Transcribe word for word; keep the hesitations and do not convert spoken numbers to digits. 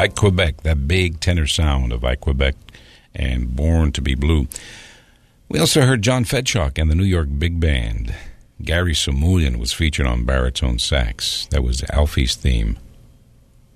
I Quebec, that big tenor sound of I Quebec and Born to Be Blue. We also heard John Fedchock and the New York Big Band. Gary Samulian was featured on baritone sax. That was Alfie's theme,